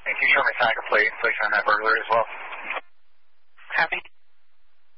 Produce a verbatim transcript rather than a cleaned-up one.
And can you show me tag a plate and place on that burglary as well? Copy.